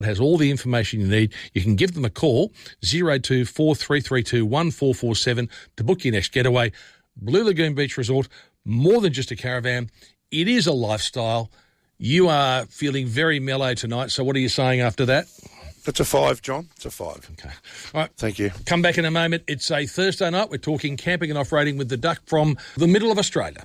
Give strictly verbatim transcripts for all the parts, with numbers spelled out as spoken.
It has all the information you need. You can give them a call, zero two four three three two one four four seven, to book your next getaway. Blue Lagoon Beach Resort, more than just a caravan. It is a lifestyle. You are feeling very mellow tonight, so what are you saying after that? It's a five, John. It's a five. Okay. All right. Thank you. Come back in a moment. It's a Thursday night. We're talking camping and off-roading with the Duck from the middle of Australia.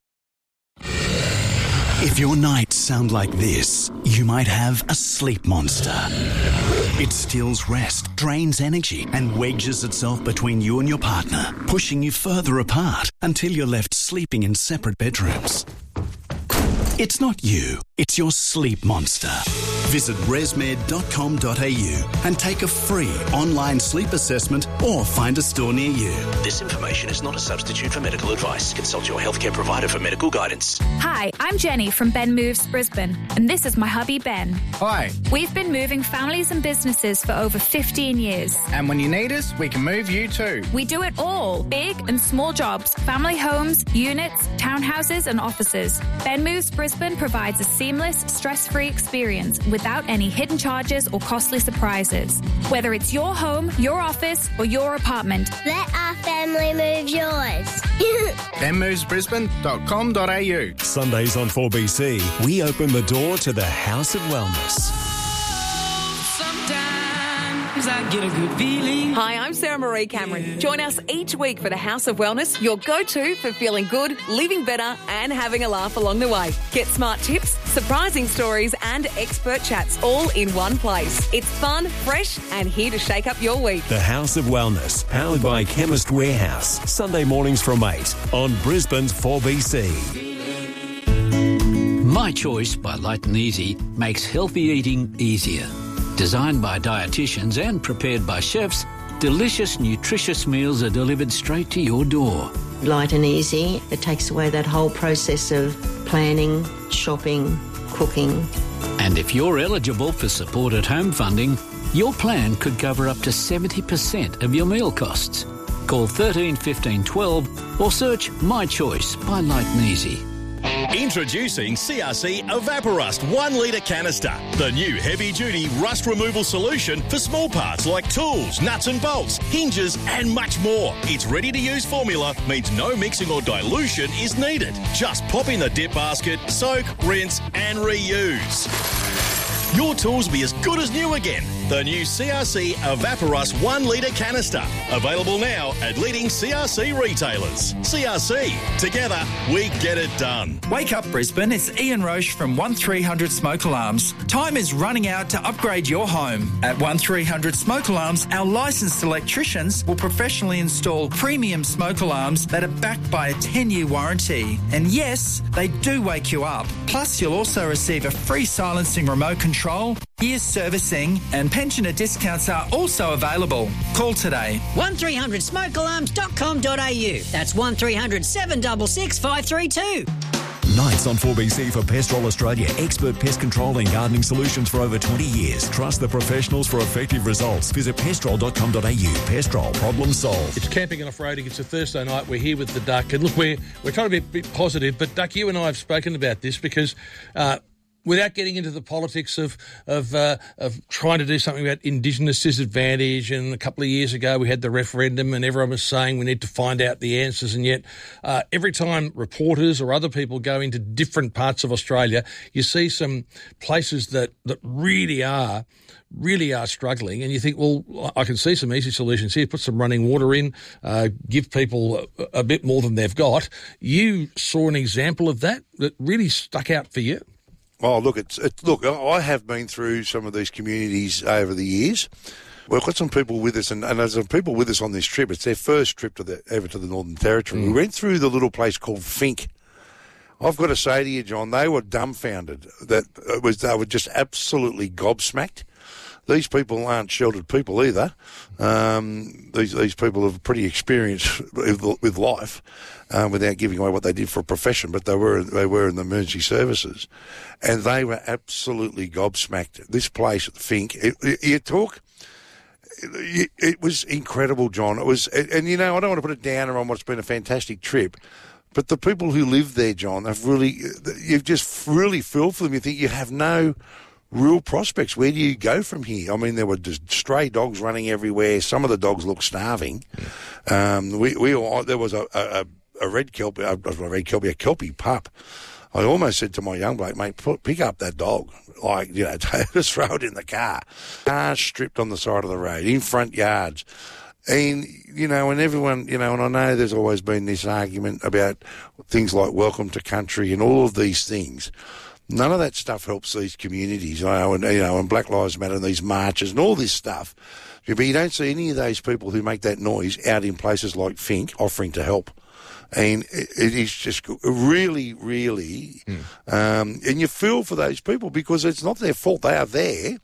If your nights sound like this, you might have a sleep monster. It steals rest, drains energy, and wedges itself between you and your partner, pushing you further apart until you're left sleeping in separate bedrooms. It's not you, it's your sleep monster. Visit resmed dot com dot a u and take a free online sleep assessment or find a store near you. This information is not a substitute for medical advice. Consult your healthcare provider for medical guidance. Hi, I'm Jenny from Ben Moves Brisbane, and this is my hubby Ben. Hi. We've been moving families and businesses for over fifteen years. And when you need us, we can move you too. We do it all, big and small jobs, family homes, units, townhouses and offices. Ben Moves Brisbane provides a seamless, stress-free experience without any hidden charges or costly surprises. Whether it's your home, your office or your apartment, let our family move yours. ben moves brisbane dot com dot a u. Sundays on four B C, we open the door to the House of Wellness. I get a good feeling. Hi, I'm Sarah Marie Cameron. Join us each week for the House of Wellness, your go-to for feeling good, living better and having a laugh along the way. Get smart tips, surprising stories and expert chats all in one place. It's fun, fresh and here to shake up your week. The House of Wellness, powered by Chemist Warehouse. Sunday mornings from eight on Brisbane's four B C. My Choice by Light and Easy makes healthy eating easier. Designed by dietitians and prepared by chefs, delicious, nutritious meals are delivered straight to your door. Light and easy. It takes away that whole process of planning, shopping, cooking. And if you're eligible for supported home funding, your plan could cover up to seventy percent of your meal costs. Call thirteen fifteen twelve or search My Choice by Light and Easy. Introducing C R C Evaporust one litre canister, the new heavy-duty rust removal solution for small parts like tools, nuts and bolts, hinges and much more. Its ready-to-use formula means no mixing or dilution is needed. Just pop in the dip basket, soak, rinse and reuse. Your tools will be as good as new again. The new C R C Evaporust one litre canister. Available now at leading C R C retailers. C R C. Together, we get it done. Wake up, Brisbane. It's Ian Roche from one three hundred Smoke Alarms. Time is running out to upgrade your home. At one three hundred Smoke Alarms, our licensed electricians will professionally install premium smoke alarms that are backed by a ten-year warranty. And yes, they do wake you up. Plus, you'll also receive a free silencing remote control, years servicing, and pensioner discounts are also available. Call today. one three hundred smoke alarms dot com dot a u. That's one three hundred seven six six five three two. Nights on four B C for Pestrol Australia. Expert pest control and gardening solutions for over twenty years. Trust the professionals for effective results. Visit pestrol dot com dot a u. Pestrol, problem solved. It's camping and off-roading. It's a Thursday night. We're here with the Duck. And look, we're, we're trying to be a bit positive, but Duck, you and I have spoken about this because... Uh, without getting into the politics of of, uh, of trying to do something about Indigenous disadvantage, and a couple of years ago we had the referendum and everyone was saying we need to find out the answers, and yet uh, every time reporters or other people go into different parts of Australia, you see some places that, that really are really are struggling, and you think, well, I can see some easy solutions here. Put some running water in, uh, give people a, a bit more than they've got. You saw an example of that that really stuck out for you. Oh, look, it's, it's look. I have been through some of these communities over the years. We've got some people with us, and, and there's some people with us on this trip. It's their first trip to the ever to the Northern Territory. Mm. We went through the little place called Fink. I've got to say to you, John, they were dumbfounded. That it was they were just absolutely gobsmacked. These people aren't sheltered people either. Um, these these people have pretty experience with, with life, um, without giving away what they did for a profession. But they were they were in the emergency services, and they were absolutely gobsmacked. This place at Fink, it, it, you talk. It, it was incredible, John. It was, and, and you know, I don't want to put a downer on what's been a fantastic trip. But the people who live there, John, have really, you've just really feel for them. You think you have no real prospects. Where do you go from here? I mean, there were just stray dogs running everywhere. Some of the dogs looked starving. Um, we, we all, there was a, a, a red kelpie, a red kelpie, a kelpie pup. I almost said to my young bloke, mate, put, pick up that dog. Like, you know, just throw it in the car. Cars stripped on the side of the road, in front yards. And, you know, and everyone, you know, and I know there's always been this argument about things like welcome to country and all of these things. None of that stuff helps these communities, you know, and, you know, and Black Lives Matter and these marches and all this stuff. But you don't see any of those people who make that noise out in places like Fink offering to help. And it, it is just really, really, mm. um, and you feel for those people because it's not their fault. They are there.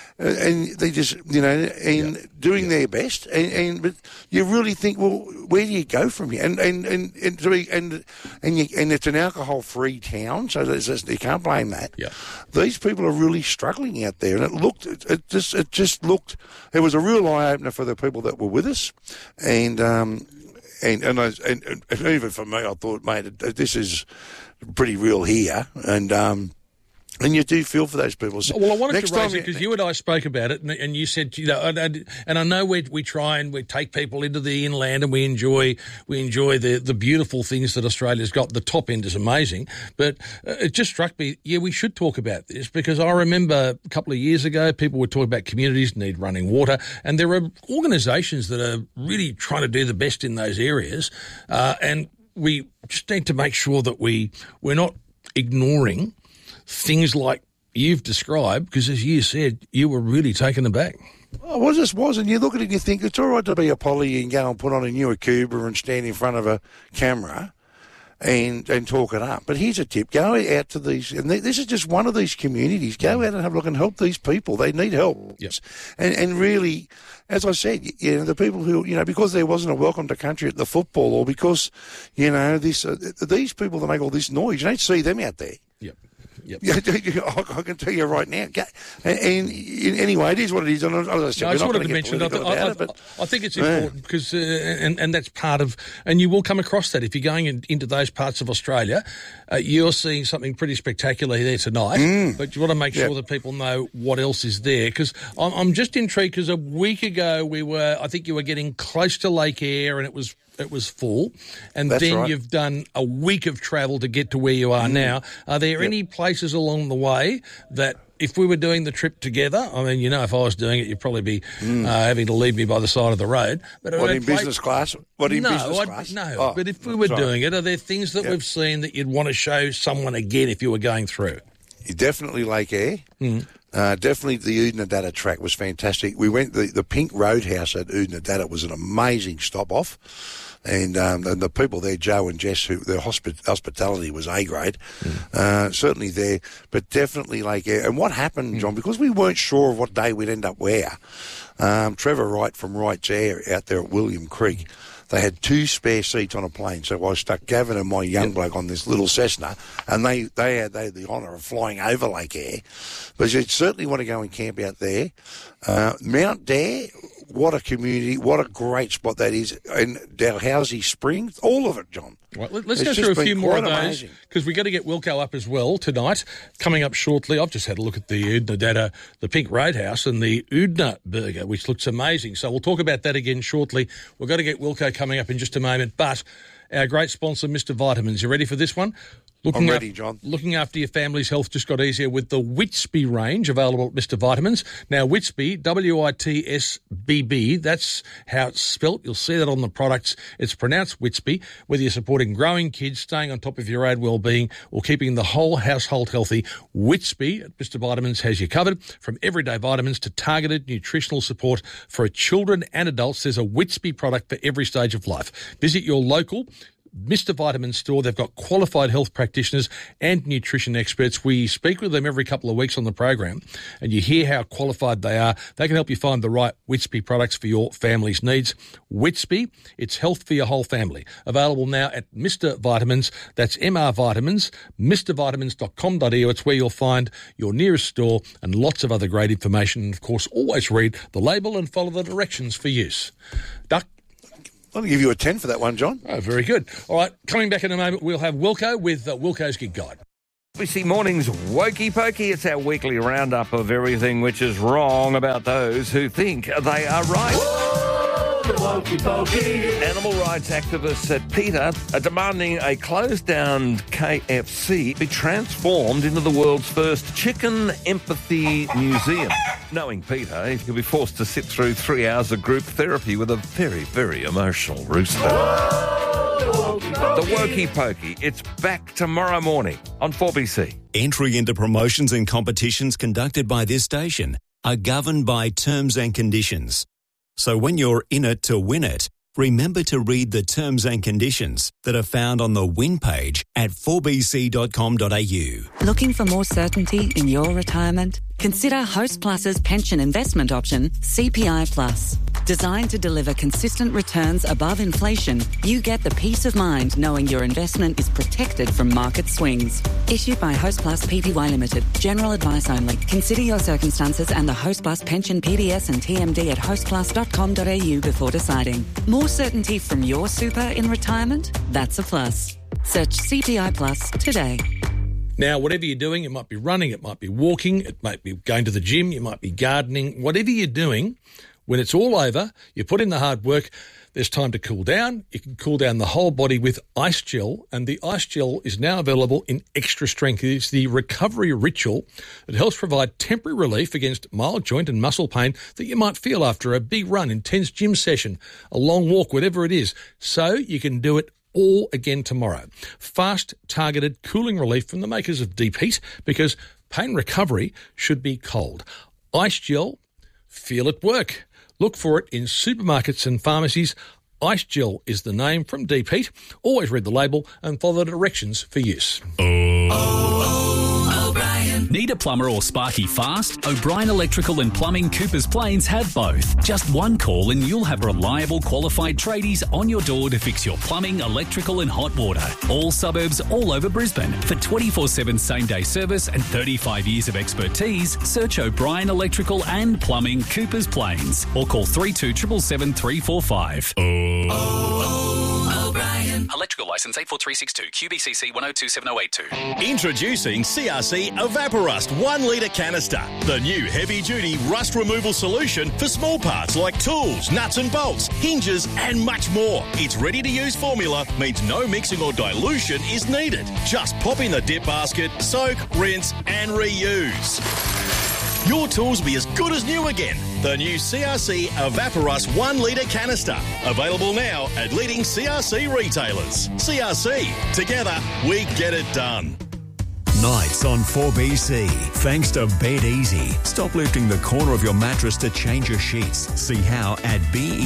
And they just, you know, and yeah. doing yeah. their best, and, and but you really think, well, where do you go from here? And and and and to be, and and you, and it's an alcohol-free town, so there's just, you can't blame that. Yeah. These people are really struggling out there, and it looked, it, it just, it just looked, it was a real eye opener for the people that were with us, and um, and and, I, and, and even for me, I thought, mate, this is pretty real here, and um. And you do feel for those people. So well, I wanted to raise it because you and I spoke about it, and, and you said, you know, and, and I know we we try and we take people into the inland, and we enjoy we enjoy the, the beautiful things that Australia's got. The top end is amazing, but it just struck me, yeah, we should talk about this because I remember a couple of years ago, people were talking about communities need running water, and there are organisations that are really trying to do the best in those areas, uh, and we just need to make sure that we we're not ignoring things like you've described, because as you said, you were really taken aback. Oh, well, it just was, and you look at it and you think it's all right to be a Polly and go and put on a new Akuba and stand in front of a camera and and talk it up. But here's a tip: go out to these, and this is just one of these communities. Go out and have a look and help these people. They need help. Yes, and and really, as I said, you know, the people who, you know, because there wasn't a welcome to country at the football, or because, you know, this uh, these people that make all this noise, you don't see them out there. Yep. Yep. I can tell you right now. And, and anyway, it is what it is. And as I, said, no, I just wanted to mention that. I, I, it, but, I think it's important yeah. because, uh, and, and that's part of, and you will come across that if you're going in, into those parts of Australia. Uh, you're seeing something pretty spectacular there tonight, mm. but you want to make sure yep. that people know what else is there. Because I'm, I'm just intrigued because a week ago we were, I think you were getting close to Lake Eyre and it was It was full, and That's then right. you've done a week of travel to get to where you are mm. now. Are there yep. any places along the way that, if we were doing the trip together, I mean, you know, if I was doing it, you'd probably be mm. uh, having to leave me by the side of the road. But what, in place... business class? What, in no, business I, class? No, oh, but if we were sorry. doing it, are there things that yep. we've seen that you'd want to show someone again if you were going through? Definitely Lake Eyre. Mm. Uh, definitely the Oodnadatta track was fantastic. We went, the, the Pink Roadhouse at Oodnadatta was an amazing stop-off. And, um, and the people there, Joe and Jess, who their hospi- hospitality was A grade, mm. uh, certainly there, but definitely Lake Eyre. And what happened, John, because we weren't sure of what day we'd end up where, um, Trevor Wright from Wright's Air out there at William Creek, they had two spare seats on a plane, so I stuck Gavin and my young yep. bloke on this little Cessna, and they, they had they had the honour of flying over Lake Eyre. But you certainly want to go and camp out there. Uh, Mount Dare, what a community, what a great spot that is. And Dalhousie Springs, all of it, John. Right, let's it's go through a few more of amazing. those, because we've got to get Wilco up as well tonight. Coming up shortly, I've just had a look at the Oodnadatta, the Pink Roadhouse, and the Oodna Burger, which looks amazing. So we'll talk about that again shortly. We've got to get Wilco coming up in just a moment. But our great sponsor, Mister Vitamins, you ready for this one? Looking I'm ready, up, John. Looking after your family's health just got easier with the Whitby range available at Mister Vitamins. Now, Whitby, W I T S B B, that's how it's spelt. You'll see that on the products. It's pronounced Whitby. Whether you're supporting growing kids, staying on top of your own well-being, or keeping the whole household healthy, Whitby at Mister Vitamins has you covered. From everyday vitamins to targeted nutritional support for children and adults, there's a Whitby product for every stage of life. Visit your local Mister Vitamin store. They've got qualified health practitioners and nutrition experts. We speak with them every couple of weeks on the program, and you hear how qualified they are. They can help you find the right Whitby products for your family's needs. Whitby, it's health for your whole family. Available now at Mister Vitamins. That's M R Vitamins, Mr Vitamins dot com dot a u. It's where you'll find your nearest store and lots of other great information. And, of course, always read the label and follow the directions for use. Duck. I'll give you a ten for that one, John. Oh, very good. All right, coming back in a moment, we'll have Wilco with uh, Wilco's Gig Guide. B C Mornings Wokey Pokey. It's our weekly roundup of everything which is wrong about those who think they are right. Whoa, the Wokey Pokey. Animal rights activists at PETA are demanding a closed-down K F C be transformed into the world's first chicken empathy museum. Knowing PETA, he'll be forced to sit through three hours of group therapy with a very, very emotional rooster. Whoa, the Wokey Pokey. It's back tomorrow morning on four B C. Entry into promotions and competitions conducted by this station are governed by terms and conditions. So when you're in it to win it, remember to read the terms and conditions that are found on the win page at four b c dot com dot a u. Looking for more certainty in your retirement? Consider Host Plus's pension investment option, C P I Plus. Designed to deliver consistent returns above inflation, you get the peace of mind knowing your investment is protected from market swings. Issued by Host Plus Pty Limited. General advice only. Consider your circumstances and the Host Plus pension P D S and T M D at host plus dot com dot a u before deciding. More certainty from your super in retirement? That's a plus. Search C P I Plus today. Now, whatever you're doing, it might be running, it might be walking, it might be going to the gym, you might be gardening, whatever you're doing, when it's all over, you put in the hard work, there's time to cool down. You can cool down the whole body with Ice Gel, and the Ice Gel is now available in extra strength. It's the recovery ritual that helps provide temporary relief against mild joint and muscle pain that you might feel after a big run, intense gym session, a long walk, whatever it is. So you can do it all again tomorrow. Fast, targeted cooling relief from the makers of Deep Heat, because pain recovery should be cold. Ice Gel, feel it work. Look for it in supermarkets and pharmacies. Ice Gel is the name from Deep Heat. Always read the label and follow the directions for use. Oh, oh, O'Brien. Need a plumber or sparky fast? O'Brien Electrical and Plumbing Coopers Plains have both. Just one call and you'll have reliable, qualified tradies on your door to fix your plumbing, electrical and hot water. All suburbs all over Brisbane. For twenty-four seven same-day service and thirty-five years of expertise, search O'Brien Electrical and Plumbing Coopers Plains or call three two seven seven three four five. Oh, oh, O'Brien. Electrical licence eight four three six two, Q B C C one oh two seven oh eight two. Introducing C R C Evaporust one litre canister, the new heavy-duty rust removal solution for small parts like tools, nuts and bolts, hinges and much more. Its ready-to-use formula means no mixing or dilution is needed. Just pop in the dip basket, soak, rinse and reuse. Your tools will be as good as new again. The new C R C Evaporust one litre canister. Available now at leading C R C retailers. C R C. Together, we get it done. Nights on four B C. Thanks to Bed Easy. Stop lifting the corner of your mattress to change your sheets. See how at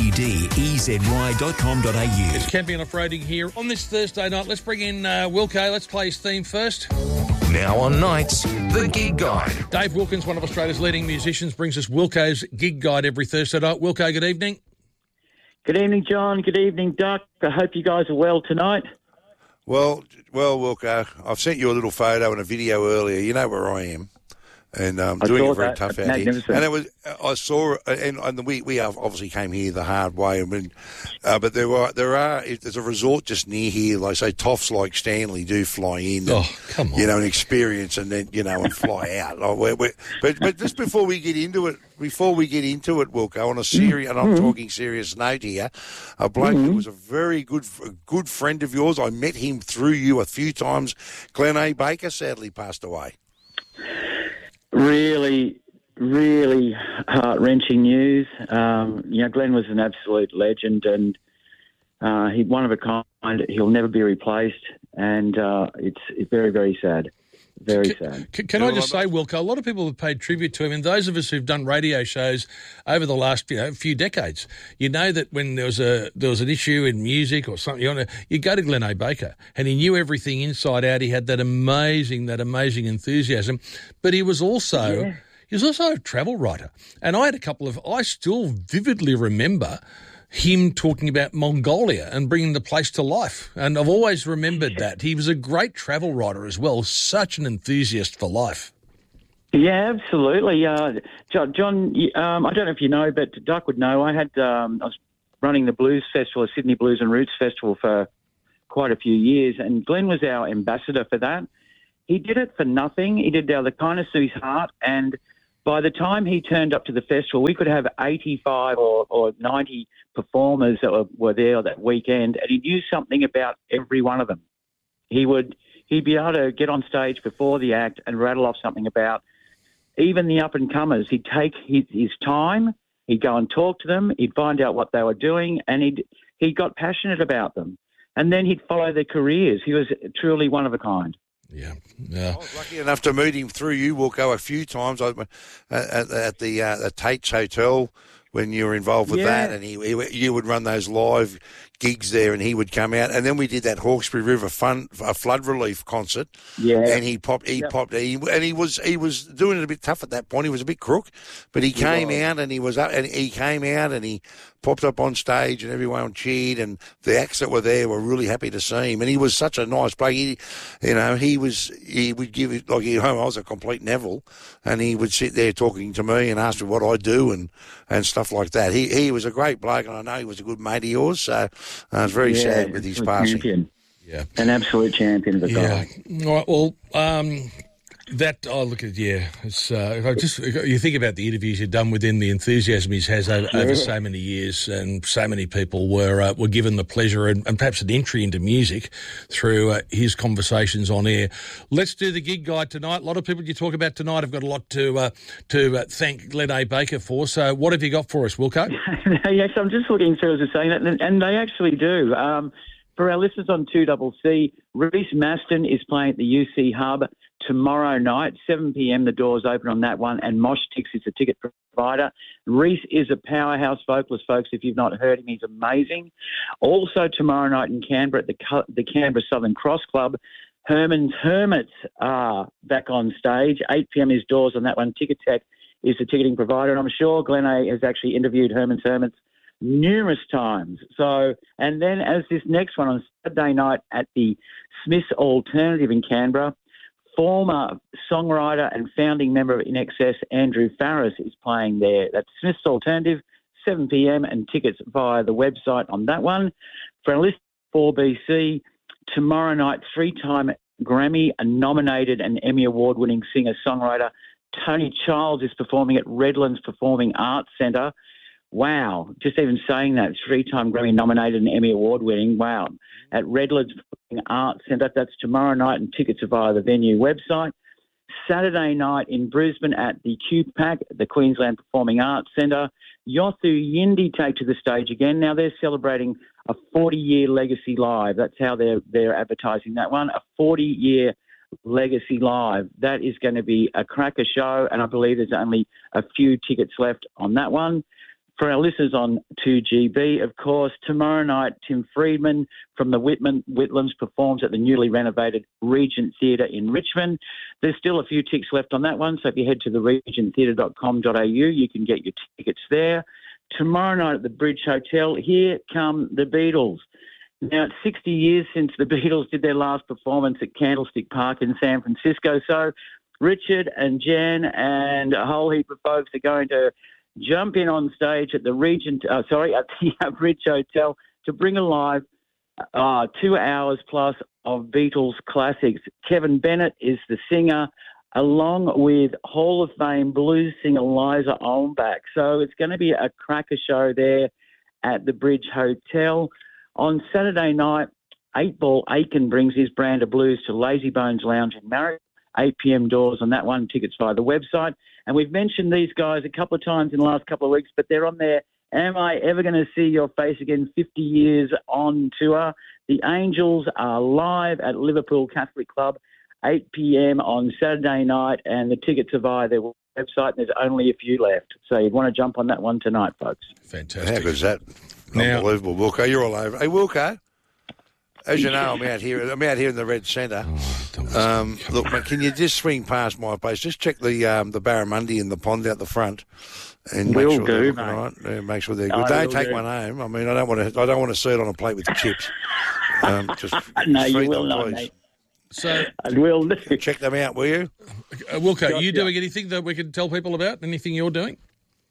bedy dot com dot a u. It's Camping and Off-Roading here on this Thursday night. Let's bring in uh, Wilco. Let's play his theme first. Now on Nights, the Gig Guide. Dave Wilkins, one of Australia's leading musicians, brings us Wilco's Gig Guide every Thursday night. Wilco, good evening. Good evening, John. Good evening, Duck. I hope you guys are well tonight. Well, well, Wilco, I've sent you a little photo and a video earlier. You know where I am. And um, doing it very that. tough out here. And it was, I saw, and, and we we obviously came here the hard way. I mean, uh, but there are there are there's a resort just near here. Like say, toffs like Stanley do fly in. Oh, and, come on! You know, and experience, and then you know, and fly out. Like we're, we're, but but just before we get into it, before we get into it, Wilco, on a serious, mm-hmm. and I'm talking serious note here, a bloke mm-hmm. who was a very good a good friend of yours. I met him through you a few times. Glenn A. Baker sadly passed away. Really, really heart-wrenching news. Um, you know, Glenn was an absolute legend, and uh, he one of a kind. He'll never be replaced, and uh, it's, it's very, very sad. Very can, sad. Can, can I just say, Wilco, a lot of people have paid tribute to him, and those of us who've done radio shows over the last, you know, few decades, you know that when there was a there was an issue in music or something, you, want to, you go to Glenn A. Baker, and he knew everything inside out. He had that amazing, that amazing enthusiasm, but he was also yeah. he was also a travel writer, and I had a couple of. I still vividly remember him talking about Mongolia and bringing the place to life. And I've always remembered that. He was a great travel writer as well, such an enthusiast for life. Yeah, absolutely. Uh, John, um, I don't know if you know, but Duck would know, I had um, I was running the Blues Festival, Sydney Blues and Roots Festival for quite a few years, and Glenn was our ambassador for that. he did it for nothing. He did it out of the kindness of his heart, and by the time he turned up to the festival, we could have eighty-five or, or ninety performers that were, were there that weekend, and he knew something about every one of them. He would he'd be able to get on stage before the act and rattle off something about even the up-and-comers. He'd take his, his time, he'd go and talk to them, he'd find out what they were doing, and he'd, he got passionate about them. And then he'd follow their careers. He was truly one of a kind. Yeah, yeah. I was lucky enough to meet him through you, Wilco, a few times at, at, at the uh, the Tate's Hotel when you were involved with Yeah. that, and he, he you would run those live gigs there, and he would come out, and then we did that Hawkesbury River fun a flood relief concert. Yeah, and he popped, he Yep. popped, he, and he was he was doing it a bit tough at that point. He was a bit crook, but he, He came was. out and he was up, and he came out and he popped up on stage, and everyone cheered, and the acts that were there were really happy to see him. And he was such a nice bloke. He, you know, he was he would give it like he, I was a complete Neville, and he would sit there talking to me and ask me what I do and, and stuff like that. He he was a great bloke, and I know he was a good mate of yours. So I was very Yeah, sad with his a passing. champion. Yeah, an absolute champion of a Yeah. guy. All right, well, um, that, oh, look at, yeah, it's, uh, if I just, if you think about the interviews you've done with him, the enthusiasm he's has over, over so many years, and so many people were uh, were given the pleasure and, and perhaps an entry into music through uh, his conversations on air. Let's do the gig guide tonight. A lot of people you talk about tonight have got a lot to uh, to uh, thank Glenn A. Baker for. So what have you got for us, Wilco? Yes, I'm just looking through as you're saying that, and, and they actually do. Um, for our listeners on two C C, Reese Maston is playing at the U C Hub tomorrow night, seven p.m. The doors open on that one, and Mosh Tix is the ticket provider. Reese is a powerhouse vocalist, folks. If you've not heard him, he's amazing. Also tomorrow night in Canberra at the, the Canberra Southern Cross Club, Herman's Hermits are back on stage. eight p.m. is doors on that one. Ticket Tech is the ticketing provider, and I'm sure Glenn A. has actually interviewed Herman's Hermits numerous times. So, and then as this next one on Saturday night at the Smiths Alternative in Canberra, former songwriter and founding member of I N X S, Andrew Farris, is playing there. That's Smiths Alternative, seven p.m, and tickets via the website on that one. For our list four B C, tomorrow night, three-time Grammy-nominated and Emmy Award-winning singer-songwriter Tony Childs is performing at Redlands Performing Arts Centre. Wow, just even saying that, three-time Grammy-nominated and Emmy Award-winning, wow. At Redlands Performing Arts Centre, that's tomorrow night, and tickets are via the venue website. Saturday night in Brisbane at the Q PAC, the Queensland Performing Arts Centre, Yothu Yindi take to the stage again. Now they're celebrating a forty-year legacy live. That's how they're they're advertising that one, a forty-year legacy live. That is going to be a cracker show, and I believe there's only a few tickets left on that one. For our listeners on two G B, of course, tomorrow night, Tim Friedman from the Whitman Whitlands performs at the newly renovated Regent Theatre in Richmond. There's still a few tickets left on that one, so if you head to the regent theatre dot com dot a u, you can get your tickets there. Tomorrow night at the Bridge Hotel, here come the Beatles. Now, it's sixty years since the Beatles did their last performance at Candlestick Park in San Francisco, so Richard and Jen and a whole heap of folks are going to jump in on stage at the Regent, uh, sorry, at the uh, Bridge Hotel to bring alive uh, two hours plus of Beatles classics. Kevin Bennett is the singer, along with Hall of Fame blues singer Liza Olmbach. So it's going to be a cracker show there at the Bridge Hotel. On Saturday night, eight Ball Aiken brings his brand of blues to Lazy Bones Lounge in Marriott. eight p.m. doors on that one, tickets via the website. And we've mentioned these guys a couple of times in the last couple of weeks, but they're on there. Am I ever going to see your face again? fifty years on tour. The Angels are live at Liverpool Catholic Club, eight p.m. on Saturday night, and the tickets are via their website, and there's only a few left. So you'd want to jump on that one tonight, folks. Fantastic. How good is that? Now- Unbelievable, Wilco. You're all over. Hey, Wilco. As you know, I'm out here. I'm out here in the Red Centre. Oh, um, look, mate, can you just swing past my place? Just check the um, the barramundi in the pond out the front, and Will make sure do, they're mate. all right. Yeah, make sure they're good. I Don't will take do. one home. I mean, I don't want to. I don't want to see it on a plate with chips. Um, just No, just you feed will them, not, please. mate. So, I will do. Check them out, will you? uh, Wilco, are you Gotcha. doing anything that we can tell people about? Anything you're doing?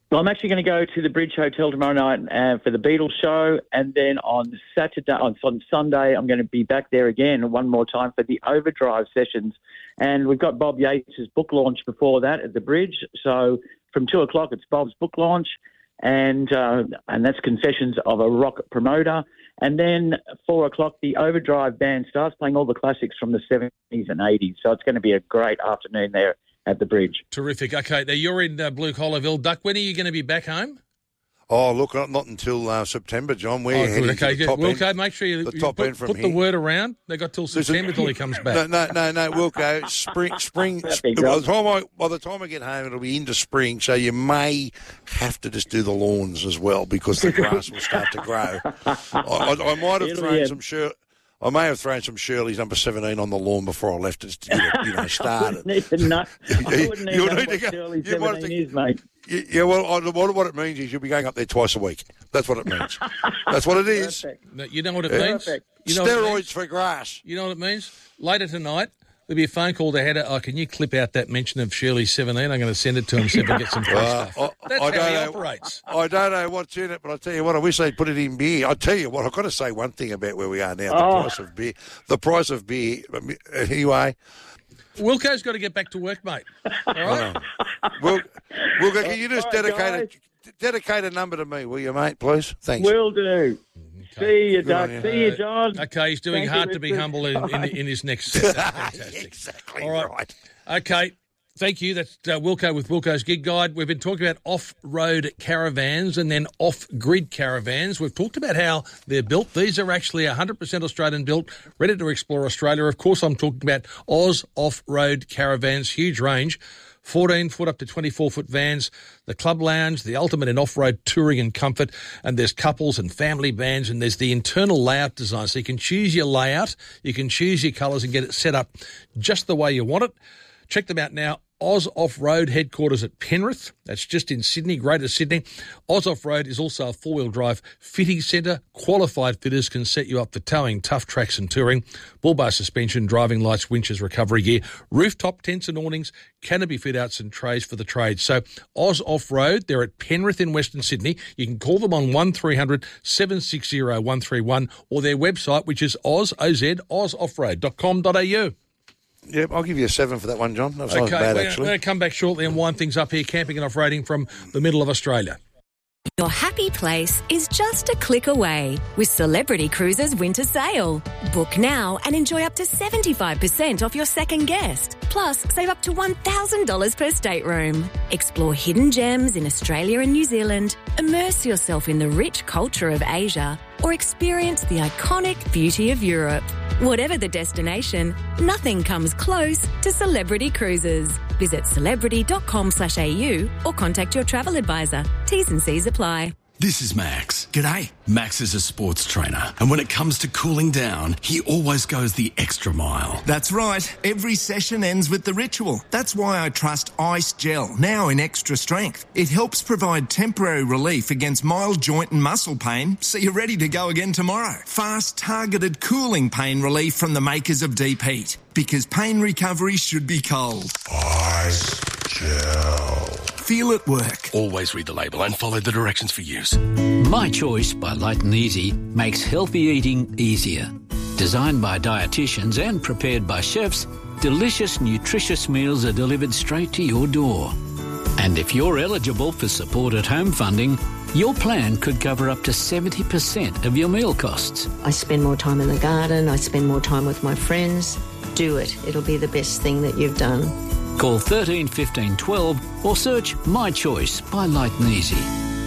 Well, I'm actually going to go to the Bridge Hotel tomorrow night uh, for the Beatles show, and then on Saturday, on, on Sunday, I'm going to be back there again one more time for the Overdrive sessions. And we've got Bob Yates' book launch before that at the Bridge. So from two o'clock, it's Bob's book launch, and uh, and that's Confessions of a Rock Promoter. And then four o'clock, the Overdrive band starts playing all the classics from the seventies and eighties. So it's going to be a great afternoon there at the Bridge. Terrific. Okay, now you're in uh, Blue Collarville. Duck, when are you going to be back home? Oh, look, not, not until uh, September, John. We're Oh, heading good. Okay, to the top Wilco, end. make sure you, the you top put, end from put here. the word around. They got till September till he comes back. No, no, no, no, Wilco. Spring, spring. by the time I by the time I get home, it'll be into spring. So you may have to just do the lawns as well because the grass will start to grow. I, I, I might have It'll thrown be a- some Shir- I may have thrown some Shirley's number seventeen on the lawn before I left it to get it, you know, started. I wouldn't even know, I wouldn't even You'll know need what to go- Shirley you might have seventeen to- is, mate. Y- Yeah, well, I- what, what it means is you'll be going up there twice a week. That's what it means. That's what it is. No, you know what it Yeah. means? Perfect. You know what it Steroids means? for grass. You know what it means? Later tonight, there'll be a phone call to Header. Oh, can you clip out that mention of Shirley seventeen? I'm going to send it to him so we can get some free Uh, stuff. I- That's I how don't he know- operates. I don't know what's in it, but I tell you what, I wish they'd put it in beer. I tell you what, I've got to say one thing about where we are now: the Oh. price of beer. The price of beer. Anyway, Wilco's got to get back to work, mate. All right? Wil, Wilco, can you just All right, dedicate a, dedicate a number to me, will you, mate? Please, thanks. Will do. See you, Good on Doug. you. See you, John. Okay, he's doing Thank hard you, to be Richard. humble in, in, Bye. in his next set. That's fantastic. exactly All right. right. Okay, thank you. That's uh, Wilco with Wilco's Gig Guide. We've been talking about off-road caravans and then off-grid caravans. We've talked about how they're built. These are actually one hundred percent Australian built, ready to explore Australia. Of course, I'm talking about Oz Off-Road Caravans, huge range. fourteen foot up to twenty-four foot vans, the club lounge, the ultimate in off-road touring and comfort, and there's couples and family vans, and there's the internal layout design. So you can choose your layout, you can choose your colours and get it set up just the way you want it. Check them out now. Oz Off-Road headquarters at Penrith. That's just in Sydney, Greater Sydney. Oz Off-Road is also a four-wheel drive fitting centre. Qualified fitters can set you up for towing, tough tracks and touring. Bull bar suspension, driving lights, winches, recovery gear, rooftop tents and awnings, canopy fit-outs and trays for the trade. So Oz Off-Road, they're at Penrith in Western Sydney. You can call them on one three hundred seven six zero one three one or their website, which is oz, O-Z, oz off road dot com dot a u. Yep, I'll give you a seven for that one, John. That's not Okay, bad, we're, actually. we're going to come back shortly and wind things up here, camping and off-roading from the middle of Australia. Your happy place is just a click away with Celebrity Cruises Winter Sale. Book now and enjoy up to seventy-five percent off your second guest. Plus, save up to one thousand dollars per stateroom. Explore hidden gems in Australia and New Zealand. Immerse yourself in the rich culture of Asia or experience the iconic beauty of Europe. Whatever the destination, nothing comes close to Celebrity Cruises. Visit celebrity.com slash AU or contact your travel advisor. T's and C's apply. This is Max. G'day. Max is a sports trainer, and when it comes to cooling down, he always goes the extra mile. That's right. Every session ends with the ritual. That's why I trust Ice Gel, now in extra strength. It helps provide temporary relief against mild joint and muscle pain, so you're ready to go again tomorrow. Fast, targeted cooling pain relief from the makers of Deep Heat. Because pain recovery should be cold. Ice Gel. Feel it work. Always read the label and follow the directions for use. My Choice by Light and Easy makes healthy eating easier. Designed by dietitians and prepared by chefs, delicious, nutritious meals are delivered straight to your door. And if you're eligible for support at home funding, your plan could cover up to seventy percent of your meal costs. I spend more time in the garden. I spend more time with my friends. Do it. It'll be the best thing that you've done. Call thirteen fifteen twelve or search My Choice by Light and Easy.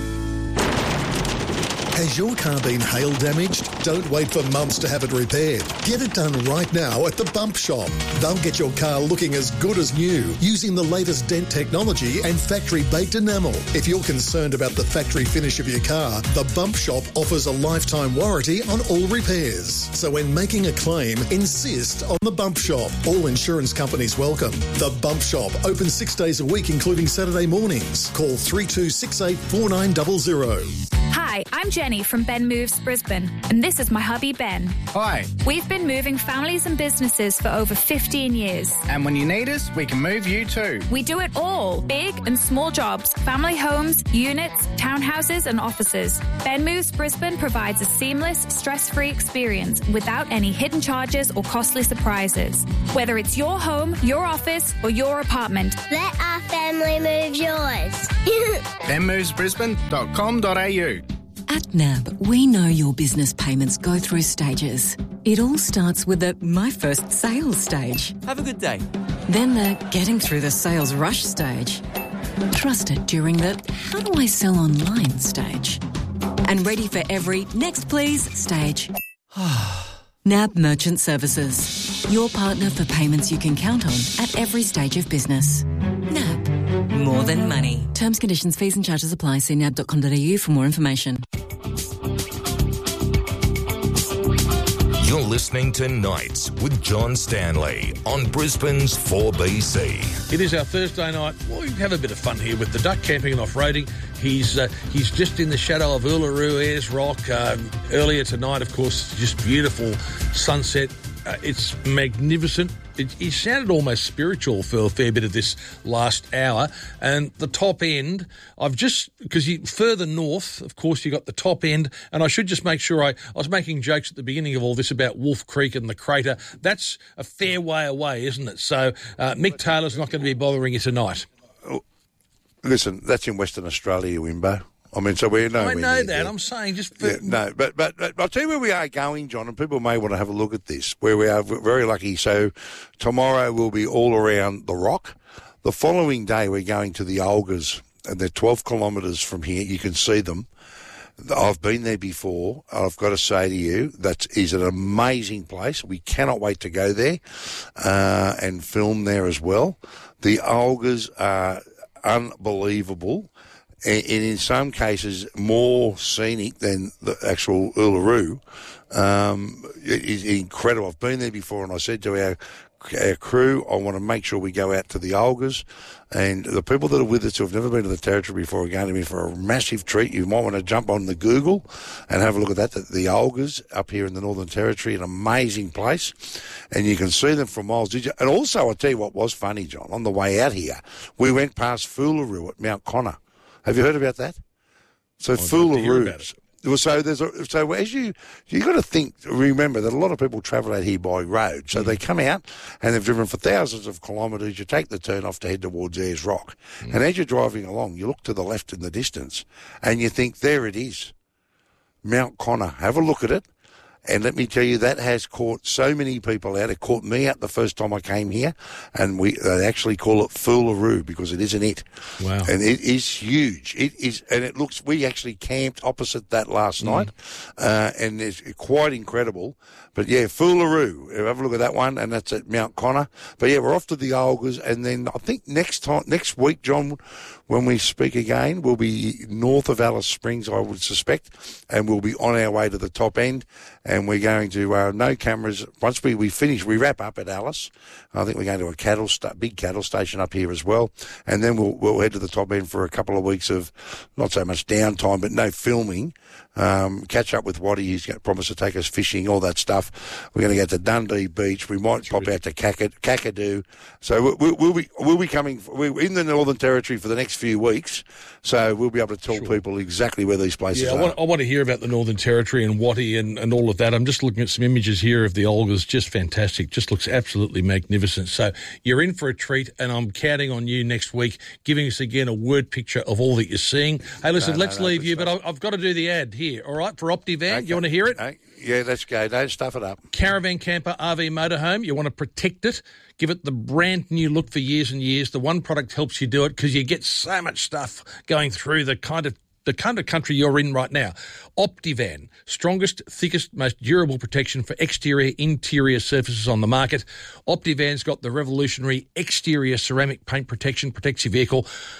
Has your car been hail damaged? Don't wait for months to have it repaired. Get it done right now at the Bump Shop. They'll get your car looking as good as new using the latest dent technology and factory-baked enamel. If you're concerned about the factory finish of your car, the Bump Shop offers a lifetime warranty on all repairs. So when making a claim, insist on the Bump Shop. All insurance companies welcome. The Bump Shop, open six days a week, including Saturday mornings. Call three two six eight four nine zero zero. Hi, Hi, I'm Jenny from Ben Moves Brisbane, and this is my hubby Ben. Hi. We've been moving families and businesses for over fifteen years. And when you need us, we can move you too. We do it all, big and small jobs, family homes, units, townhouses and offices. Ben Moves Brisbane provides a seamless, stress-free experience without any hidden charges or costly surprises. Whether it's your home, your office or your apartment, let our family move yours. ben moves brisbane dot com dot a u. At N A B, we know your business payments go through stages. It all starts with the My First Sales stage. Have a good day. Then the Getting Through the Sales Rush stage. Trusted during the How do I sell online stage. And ready for every Next Please stage. N A B Merchant Services. Your partner for payments you can count on at every stage of business. N A B. More than money. Terms, conditions, fees and charges apply. See n a b dot com dot a u for more information. You're listening to Nights with John Stanley on Brisbane's four B C. It is our Thursday night. Well, we have a bit of fun here with the duck camping and off-roading. He's uh, he's just in the shadow of Uluru Ayers Rock. Um, earlier tonight, of course, just beautiful sunset. Uh, it's magnificent. It, it sounded almost spiritual for a fair bit of this last hour. And the top end, I've just, because you further north, of course, you got the top end. And I should just make sure I, I was making jokes at the beginning of all this about Wolf Creek and the crater. That's a fair way away, isn't it? So uh, Mick Taylor's not going to be bothering you tonight. Listen, that's in Western Australia, Wimbo. I mean, so we're no. I know that. I'm saying just. For... Yeah, no, but, but but I'll tell you where we are going, John, and people may want to have a look at this. Where we are very lucky. So tomorrow we'll be all around the rock. The following day we're going to the Olgas, and they're twelve kilometres from here. You can see them. I've been there before. I've got to say to you, that is an amazing place. We cannot wait to go there uh, and film there as well. The Olgas are unbelievable. And in some cases more scenic than the actual Uluru. Um, it is incredible. I've been there before, and I said to our our crew, I want to make sure we go out to the Olgas, and the people that are with us who have never been to the Territory before are going to be for a massive treat. You might want to jump on the Google and have a look at that. The, the Olgas up here in the Northern Territory, an amazing place, and you can see them from miles. Did you? And also, I'll tell you what was funny, John. On the way out here, we went past Foolaroo at Mount Connor. Have you heard about that? So Foolaroo. Well, so there's a, so as you you got to think, remember that a lot of people travel out here by road. So mm. they come out and they've driven for thousands of kilometres. You take the turn off to head towards Ayers Rock, mm. and as you're driving along, you look to the left in the distance, and you think, there it is, Mount Connor. Have a look at it. And let me tell you, that has caught so many people out. It caught me out the first time I came here, and we they actually call it Foolaroo because it isn't it. Wow! And it is huge. It is, and it looks. We actually camped opposite that last mm. night, uh, and it's quite incredible. But yeah, Foolaroo. Have a look at that one, and that's at Mount Connor. But yeah, we're off to the Olgas, and then I think next time, next week, John, when we speak again, we'll be north of Alice Springs, I would suspect, and we'll be on our way to the top end. And we're going to, uh, no cameras. Once we, we finish, we wrap up at Alice. I think we're going to a cattle, sta- big cattle station up here as well. And then we'll, we'll head to the top end for a couple of weeks of not so much downtime, but no filming. Um, catch up with Waddy. He's going to promise to take us fishing, all that stuff. We're going to go to Dundee Beach. We might pop out to Kakad- Kakadu. So we'll, we'll be, we'll be coming, we're in the Northern Territory for the next few weeks. So we'll be able to tell sure. people exactly where these places yeah, I are. Want, I want to hear about the Northern Territory and Waddy and, and all of that. I'm just looking at some images here of the Olgas. Just fantastic. Just looks absolutely magnificent. So you're in for a treat, and I'm counting on you next week, giving us again a word picture of all that you're seeing. Hey, listen, no, let's no, no, leave you, but I've, I've got to do the ad here, all right, for Optivan. Okay. You want to hear it? Okay. Yeah, let's go. Don't stuff it up. Caravan camper, R V motorhome. You want to protect it. Give it the brand new look for years and years. The one product helps you do it because you get so much stuff going through the kind of the kind of country you're in right now. Optivan, strongest, thickest, most durable protection for exterior, interior surfaces on the market. Optivan's got the revolutionary exterior ceramic paint protection, protects your vehicle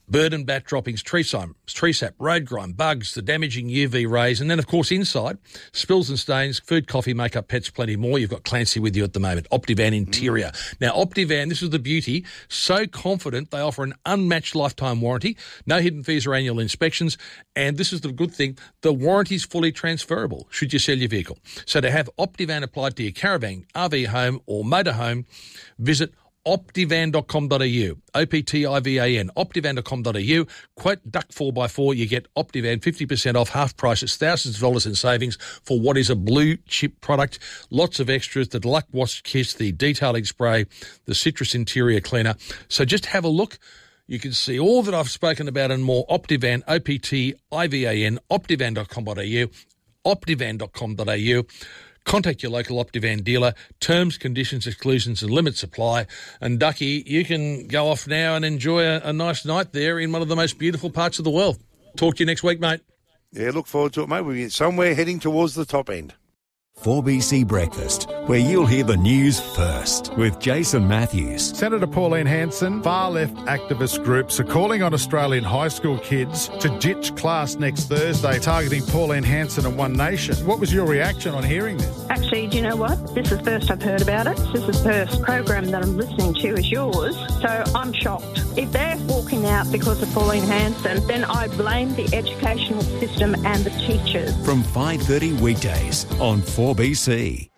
bird and bat droppings, tree sap, tree sap, road grime, bugs, the damaging U V rays, and then, of course, inside, spills and stains, food, coffee, makeup, pets, plenty more. You've got Clancy with you at the moment. Optivan Interior. Mm. Now, Optivan, this is the beauty, so confident they offer an unmatched lifetime warranty, no hidden fees or annual inspections, and this is the good thing, the warranty is fully transferable should you sell your vehicle. So to have Optivan applied to your caravan, R V home or motorhome, visit optivan dot com dot a u, O P T I V A N, optivan dot com dot a u. Quote Duck four by four, you get Optivan fifty percent off, half price. It's thousands of dollars in savings for what is a blue chip product. Lots of extras, the Luck Wash Kiss, the detailing spray, the citrus interior cleaner. So just have a look. You can see all that I've spoken about and more. Optivan, O P T I V A N, optivan dot com dot a u, optivan dot com dot a u. Contact your local Optivan dealer. Terms, conditions, exclusions and limits apply. And Ducky, you can go off now and enjoy a, a nice night there in one of the most beautiful parts of the world. Talk to you next week, mate. Yeah, look forward to it, mate. We'll be somewhere heading towards the top end. four B C Breakfast, where you'll hear the news first with Jason Matthews. Senator Pauline Hanson, far-left activist groups are calling on Australian high school kids to ditch class next Thursday, targeting Pauline Hanson and One Nation. What was your reaction on hearing this? Actually, do you know what? This is the first I've heard about it. This is the first program that I'm listening to is yours, so I'm shocked. If they're walking out because of Pauline Hanson, then I blame the educational system and the teachers. From five thirty weekdays on four B C.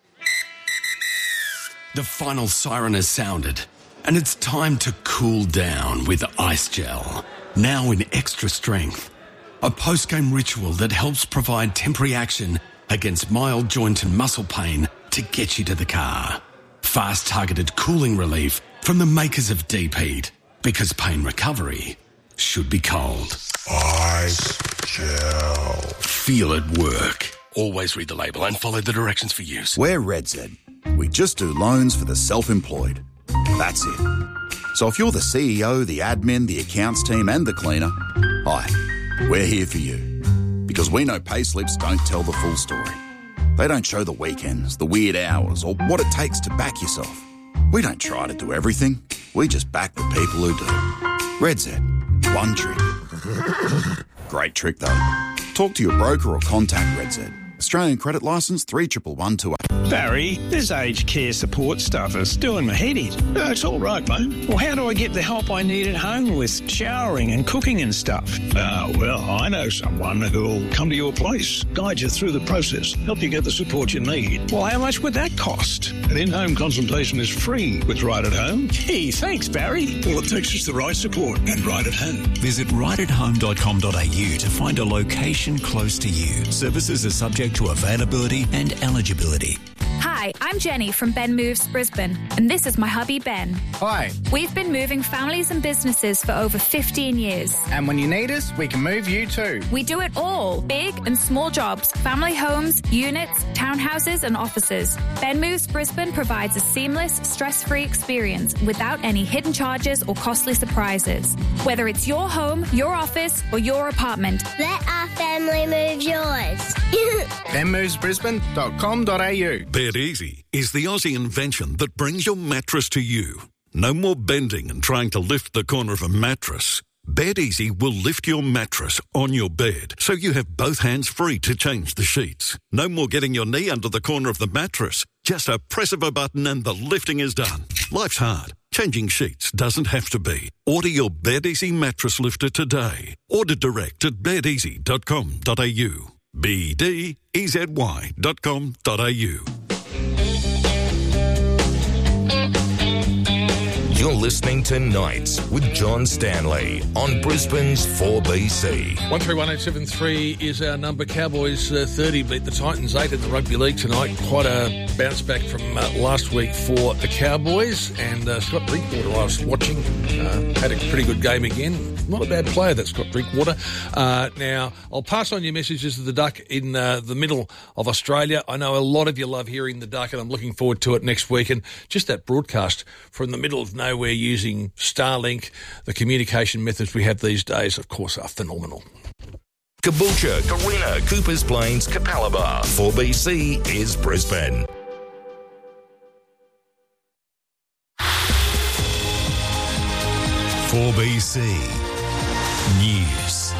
The final siren has sounded, and it's time to cool down with Ice Gel. Now in extra strength. A post-game ritual that helps provide temporary action against mild joint and muscle pain to get you to the car. Fast targeted cooling relief from the makers of Deep Heat, because pain recovery should be cold. Ice Gel. Feel it work. Always read the label and follow the directions for use. We're RedZ. We just do loans for the self-employed. That's it. So if you're the C E O, the admin, the accounts team and the cleaner, hi, we're here for you. Because we know payslips don't tell the full story. They don't show the weekends, the weird hours, or what it takes to back yourself. We don't try to do everything. We just back the people who do. RedZ. One trick. Great trick, though. Talk to your broker or contact RedZ. Australian credit licence three one one two eight. Barry, this aged care support stuff is doing my head in. No, it's all right, mate. Well, how do I get the help I need at home with showering and cooking and stuff? Ah, well, I know someone who'll come to your place, guide you through the process, help you get the support you need. Well, how much would that cost? An in-home consultation is free with Right at Home. Gee, thanks, Barry. All it takes is the right support and Right at Home. Visit right at home dot com dot a u to find a location close to you. Services are subject to availability and eligibility. Hi, I'm Jenny from Ben Moves Brisbane, and this is my hubby Ben. Hi. We've been moving families and businesses for over fifteen years. And when you need us, we can move you too. We do it all, big and small jobs, family homes, units, townhouses and offices. Ben Moves Brisbane provides a seamless, stress-free experience without any hidden charges or costly surprises. Whether it's your home, your office or your apartment. Let our family move yours. ben moves brisbane dot com dot a u. Bed Easy is the Aussie invention that brings your mattress to you. No more bending and trying to lift the corner of a mattress. Bed Easy will lift your mattress on your bed so you have both hands free to change the sheets. No more getting your knee under the corner of the mattress. Just a press of a button and the lifting is done. Life's hard. Changing sheets doesn't have to be. Order your Bed Easy mattress lifter today. Order direct at bed easy dot com dot a u. B D E Z Y dot com dot a u. You're listening to Nights with John Stanley on Brisbane's four B C. one three one eight seven three is our number. Cowboys uh, thirty beat the Titans eight in the Rugby League tonight. Quite a bounce back from uh, last week for the Cowboys. And uh, Scott Drinkwater, I was watching, uh, had a pretty good game again. Not a bad player, that Scott Drinkwater. Uh, now, I'll pass on your messages to the Duck in uh, the middle of Australia. I know a lot of you love hearing the Duck, and I'm looking forward to it next week. And just that broadcast from the middle of nowhere using Starlink, the communication methods we have these days, of course, are phenomenal. Caboolture, Carina, Coopers Plains, Capalaba. four B C is Brisbane. four B C. News.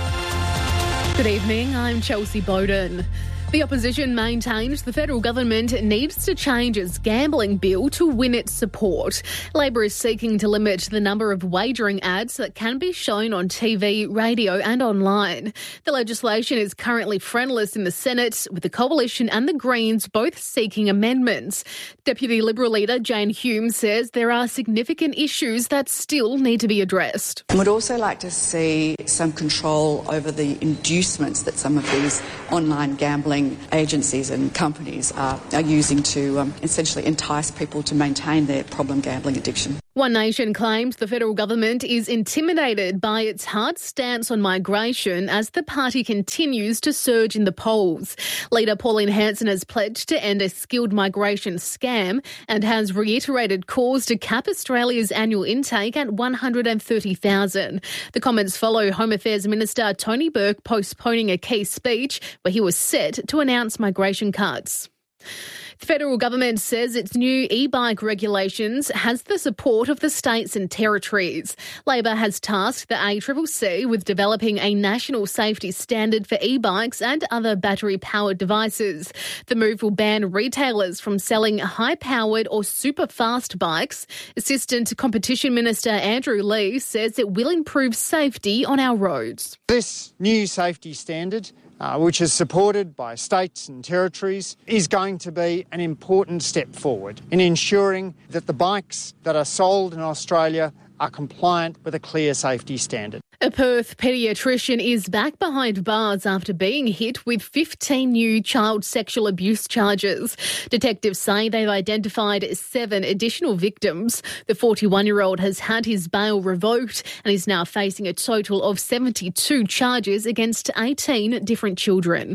Good evening, I'm Chelsea Bowden. The opposition maintains the federal government needs to change its gambling bill to win its support. Labor is seeking to limit the number of wagering ads that can be shown on T V, radio and online. The legislation is currently friendless in the Senate, with the Coalition and the Greens both seeking amendments. Deputy Liberal leader Jane Hume says there are significant issues that still need to be addressed. We'd also like to see some control over the inducements that some of these online gambling agencies and companies are, are using to um, essentially entice people to maintain their problem gambling addiction. One Nation claims the federal government is intimidated by its hard stance on migration as the party continues to surge in the polls. Leader Pauline Hanson has pledged to end a skilled migration scam and has reiterated calls to cap Australia's annual intake at one hundred thirty thousand. The comments follow Home Affairs Minister Tony Burke postponing a key speech where he was set to announce migration cuts. The federal government says its new e-bike regulations has the support of the states and territories. Labor has tasked the A C C C with developing a national safety standard for e-bikes and other battery-powered devices. The move will ban retailers from selling high-powered or super-fast bikes. Assistant Competition Minister Andrew Lee says it will improve safety on our roads. This new safety standard, Uh, which is supported by states and territories, is going to be an important step forward in ensuring that the bikes that are sold in Australia are compliant with a clear safety standard. A Perth paediatrician is back behind bars after being hit with fifteen new child sexual abuse charges. Detectives say they've identified seven additional victims. The forty-one-year-old has had his bail revoked and is now facing a total of seventy-two charges against eighteen different children.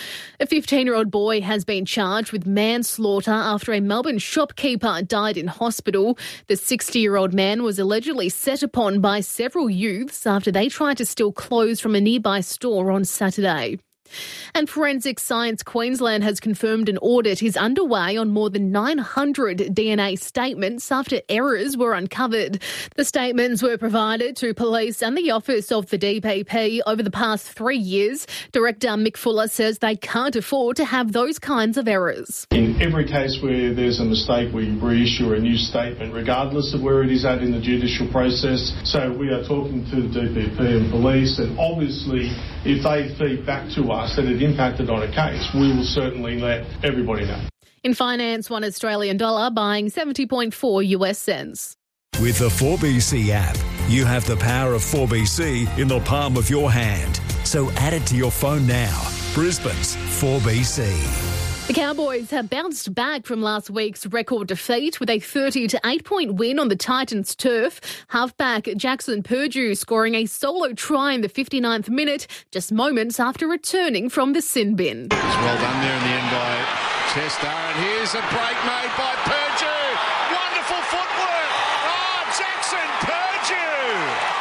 A fifteen-year-old boy has been charged with manslaughter after a Melbourne shopkeeper died in hospital. The sixty-year-old man was allegedly set upon by several youths after they tried to steal clothes from a nearby store on Saturday. And Forensic Science Queensland has confirmed an audit is underway on more than nine hundred D N A statements after errors were uncovered. The statements were provided to police and the Office of the D P P over the past three years. Director Mick Fuller says they can't afford to have those kinds of errors. In every case where there's a mistake, we reissue a new statement regardless of where it is at in the judicial process. So we are talking to the D P P and police, and obviously if they feed back to us that it impacted on a case, we will certainly let everybody know. In finance, one Australian dollar buying seventy point four US cents. With the four B C app, you have the power of four B C in the palm of your hand. So add it to your phone now. Brisbane's four B C. The Cowboys have bounced back from last week's record defeat with a thirty to eight point win on the Titans' turf. Halfback Jackson Purdue scoring a solo try in the fifty-ninth minute, just moments after returning from the sin bin. It's well done there in the end by Chester, and here's a break made by Purdue. Wonderful footwork. Oh, Jackson Purdue.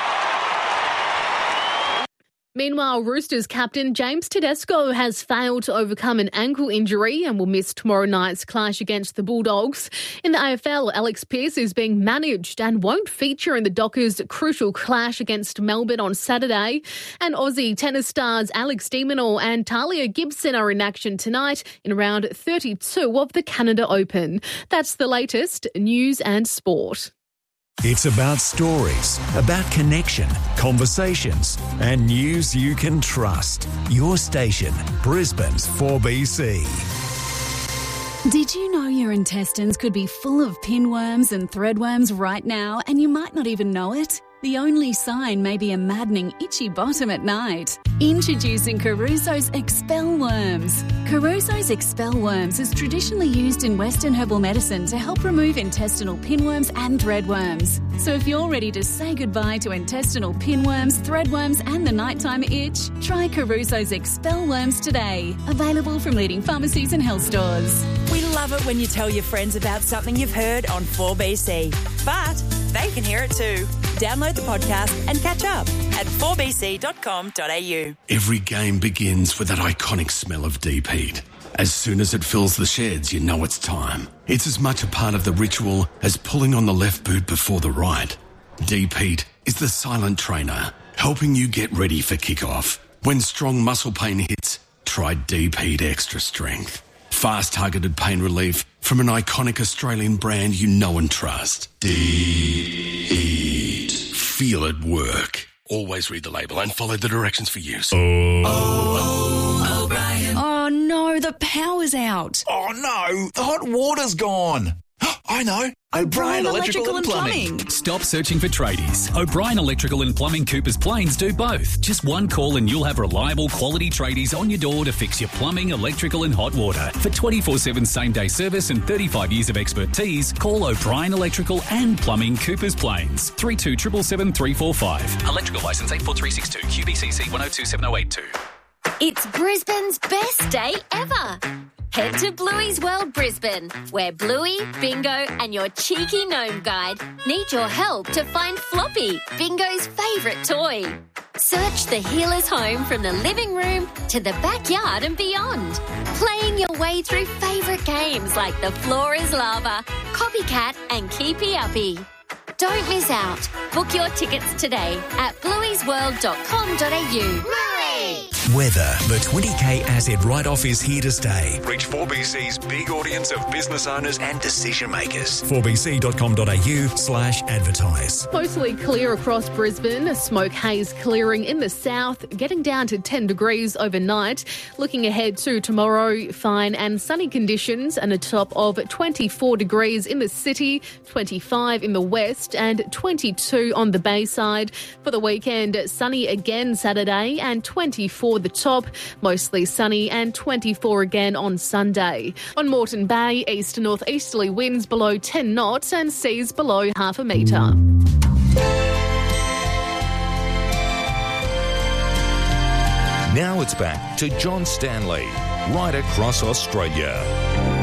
Meanwhile, Roosters captain James Tedesco has failed to overcome an ankle injury and will miss tomorrow night's clash against the Bulldogs. In the A F L, Alex Pearce is being managed and won't feature in the Dockers' crucial clash against Melbourne on Saturday. And Aussie tennis stars Alex de Minaur and Talia Gibson are in action tonight in round thirty-two of the Canada Open. That's the latest news and sport. It's about stories, about connection, conversations, and news you can trust. Your station, Brisbane's four B C. Did you know your intestines could be full of pinworms and threadworms right now, and you might not even know it? The only sign may be a maddening itchy bottom at night. Introducing Caruso's Expel Worms. Caruso's Expel Worms is traditionally used in Western herbal medicine to help remove intestinal pinworms and threadworms. So if you're ready to say goodbye to intestinal pinworms, threadworms and the nighttime itch, try Caruso's Expel Worms today. Available from leading pharmacies and health stores. We love it when you tell your friends about something you've heard on four B C. But they can hear it too. Download the podcast and catch up at four b c dot com dot a u. Every game begins with that iconic smell of deep heat. As soon as it fills the sheds, you know it's time. It's as much a part of the ritual as pulling on the left boot before the right. Deep heat is the silent trainer helping you get ready for kickoff. When strong muscle pain hits, try Deep-Heat Extra Strength. Fast targeted pain relief from an iconic Australian brand you know and trust. Deep-Heat. Feel it work. Always read the label and follow the directions for use. Oh, oh, O'Brien. Oh no, the power's out. Oh no, the hot water's gone. I know. O'Brien Electrical, Electrical and Plumbing. Plumbing. Stop searching for tradies. O'Brien Electrical and Plumbing Coopers Plains do both. Just one call and you'll have reliable quality tradies on your door to fix your plumbing, electrical and hot water. For twenty-four seven same-day service and thirty-five years of expertise, call O'Brien Electrical and Plumbing Coopers Plains. three two seven seven three four five. Electrical licence eight four three six two. Q B C C one oh two seven oh eight two. It's Brisbane's best day ever. Head to Bluey's World Brisbane, where Bluey, Bingo and your cheeky gnome guide need your help to find Floppy, Bingo's favourite toy. Search the healer's home from the living room to the backyard and beyond, playing your way through favourite games like The Floor is Lava, Copycat and Keepy Uppy. Don't miss out. Book your tickets today at blueys world dot com dot a u. Weather. The twenty K asset write-off is here to stay. Reach four B C's big audience of business owners and decision makers. four b c dot com dot a u slash advertise. Mostly clear across Brisbane. Smoke haze clearing in the south, getting down to ten degrees overnight. Looking ahead to tomorrow, fine and sunny conditions and a top of twenty-four degrees in the city, twenty-five in the west and twenty-two on the Bayside. For the weekend, sunny again Saturday and twenty-four the top, mostly sunny and twenty-four again on Sunday. On Moreton Bay, east to northeasterly winds below ten knots and seas below half a metre. Now it's back to John Stanley, right across Australia.